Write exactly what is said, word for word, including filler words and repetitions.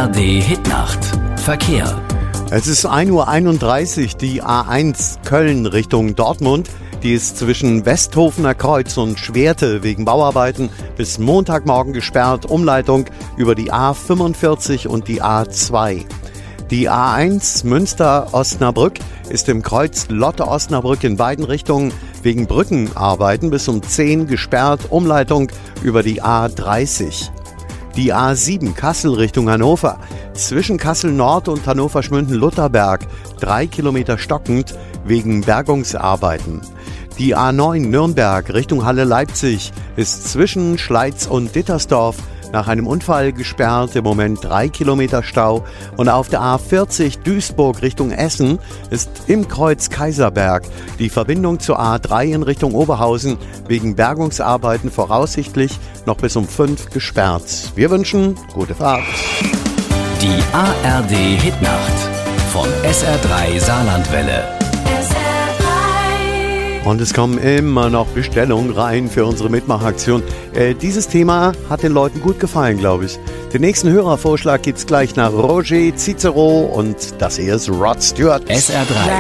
R D Hitnacht. Verkehr. Es ist ein Uhr einunddreißig, die A eins Köln Richtung Dortmund. Die ist zwischen Westhofener Kreuz und Schwerte wegen Bauarbeiten bis Montagmorgen gesperrt. Umleitung über die A fünfundvierzig und die A zwei. Die A eins Münster-Osnabrück ist im Kreuz Lotte-Osnabrück in beiden Richtungen wegen Brückenarbeiten bis um zehn gesperrt. Umleitung über die A dreißig. Die A sieben Kassel Richtung Hannover. Zwischen Kassel Nord und Hannover-Schmünden-Lutherberg drei Kilometer stockend wegen Bergungsarbeiten. Die A neun Nürnberg Richtung Halle-Leipzig ist zwischen Schleiz und Dittersdorf nach einem Unfall gesperrt, im Moment drei Kilometer Stau. Und auf der A vierzig Duisburg Richtung Essen ist im Kreuz Kaiserberg die Verbindung zur A drei in Richtung Oberhausen wegen Bergungsarbeiten voraussichtlich noch bis um fünf gesperrt. Wir wünschen gute Fahrt. Die A R D Hitnacht von S R drei Saarlandwelle. Und es kommen immer noch Bestellungen rein für unsere Mitmachaktion. Äh, dieses Thema hat den Leuten gut gefallen, glaube ich. Den nächsten Hörervorschlag gibt's gleich nach Roger Cicero und das hier ist Rod Stewart. S R drei